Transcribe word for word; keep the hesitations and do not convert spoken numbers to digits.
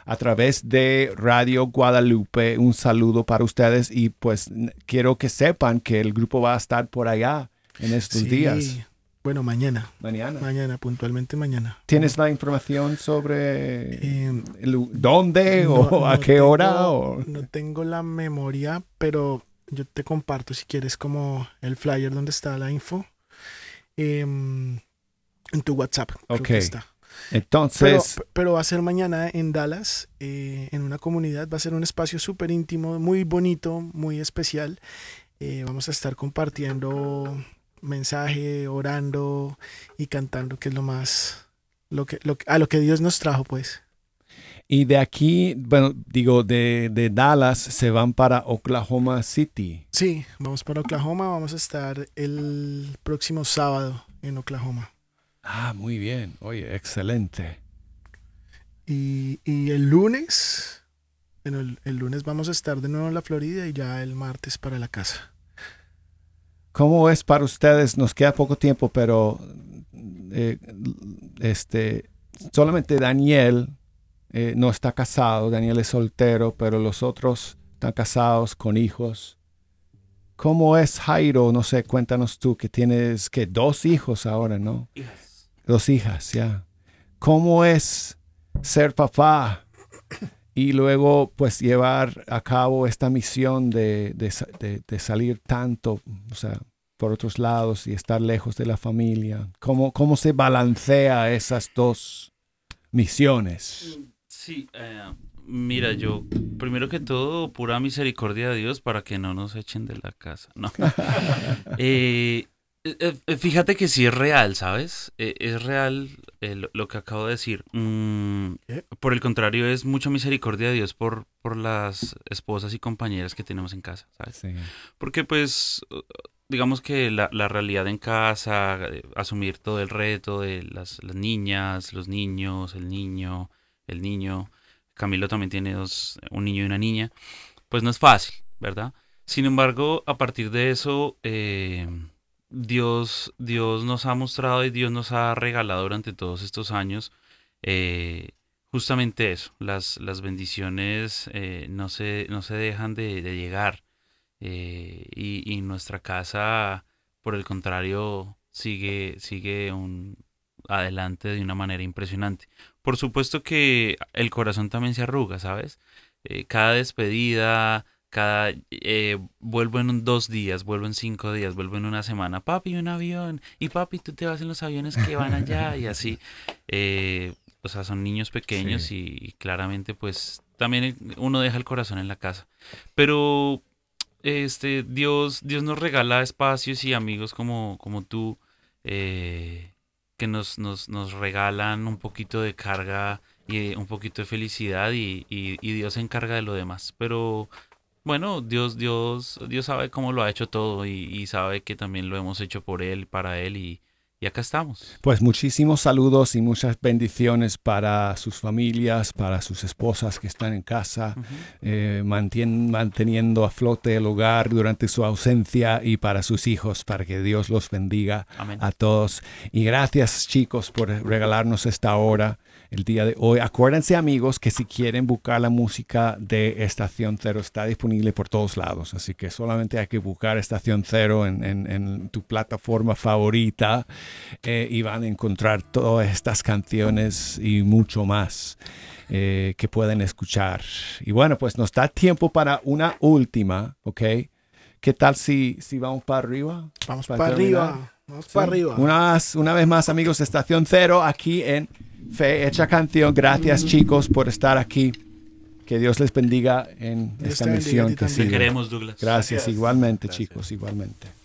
a través de Radio Guadalupe, un saludo para ustedes y pues quiero que sepan que el grupo va a estar por allá en estos sí. días. Bueno, mañana. Mañana. Mañana, puntualmente mañana. ¿Tienes la información sobre Eh, el, dónde no, o a no qué tengo, hora? O... No tengo la memoria, pero yo te comparto si quieres como el flyer donde está la info. Eh, en tu WhatsApp. Creo Ok. que está. Entonces... Pero, pero va a ser mañana en Dallas, eh, en una comunidad. Va a ser un espacio súper íntimo, muy bonito, muy especial. Eh, vamos a estar compartiendo mensaje, orando y cantando, que es lo más, lo que, lo, a lo que Dios nos trajo, pues. Y de aquí, bueno, digo, de, de Dallas se van para Oklahoma City. Sí, vamos para Oklahoma, vamos a estar el próximo sábado en Oklahoma. Ah, muy bien. Oye, excelente. Y, y el lunes, bueno, el, el lunes vamos a estar de nuevo en la Florida y ya el martes para la casa. ¿Cómo es para ustedes? Nos queda poco tiempo, pero eh, este, solamente Daniel eh, no está casado. Daniel es soltero, pero los otros están casados con hijos. ¿Cómo es Jairo? No sé, cuéntanos tú, que tienes que dos hijos ahora, ¿no? Hijas. Dos hijas, ya. ¿Cómo es ser papá y luego pues llevar a cabo esta misión de, de, de, de salir tanto, o sea, por otros lados y estar lejos de la familia? ¿Cómo, cómo se balancea esas dos misiones? Sí, eh, mira, yo, primero que todo, pura misericordia de Dios para que no nos echen de la casa, ¿no? eh, eh, fíjate que sí es real, ¿sabes? Eh, es real eh, lo, lo que acabo de decir. Mm, por el contrario, es mucha misericordia de Dios por, por las esposas y compañeras que tenemos en casa, ¿sabes? Sí. Porque pues... digamos que la, la realidad en casa, eh, asumir todo el reto de las, las niñas, los niños, el niño, el niño, Camilo también tiene dos, un niño y una niña, pues no es fácil, ¿verdad? Sin embargo, a partir de eso, eh, Dios, Dios nos ha mostrado y Dios nos ha regalado durante todos estos años eh, justamente eso, las, las bendiciones eh, no se, no se dejan de, de llegar. Eh, y, y nuestra casa, por el contrario, sigue, sigue un, adelante de una manera impresionante. Por supuesto que el corazón también se arruga, ¿sabes? Eh, cada despedida, cada eh, vuelvo en un, dos días, vuelvo en cinco días, vuelvo en una semana. Papi, un avión. Y papi, tú te vas en los aviones que van allá y así. Eh, o sea, son niños pequeños sí. y, y claramente pues también uno deja el corazón en la casa. Pero... Este, Dios, Dios nos regala espacios y amigos como, como tú eh, que nos, nos, nos regalan un poquito de carga y un poquito de felicidad y, y, y Dios se encarga de lo demás. Pero bueno, Dios, Dios, Dios sabe cómo lo ha hecho todo y, y sabe que también lo hemos hecho por Él, para Él y, y acá estamos. Pues muchísimos saludos y muchas bendiciones para sus familias, para sus esposas que están en casa, uh-huh. eh, mantien, manteniendo a flote el hogar durante su ausencia y para sus hijos, para que Dios los bendiga Amén. A todos. Y gracias, chicos, por regalarnos esta hora el día de hoy. Acuérdense, amigos, que si quieren buscar la música de Estación Cero está disponible por todos lados, así que solamente hay que buscar Estación Cero en, en, en tu plataforma favorita. Eh, y van a encontrar todas estas canciones y mucho más eh, que pueden escuchar. Y bueno, pues nos da tiempo para una última, ¿ok? ¿Qué tal si, si vamos para arriba? Vamos para, para arriba. Vamos sí. para arriba. Una, una vez más, amigos de Estación Cero, aquí en Fe Hecha Canción. Gracias, chicos, por estar aquí. Que Dios les bendiga en Dios esta misión que sigue. Te queremos, Douglas. Gracias, Gracias. igualmente, Gracias. chicos, igualmente.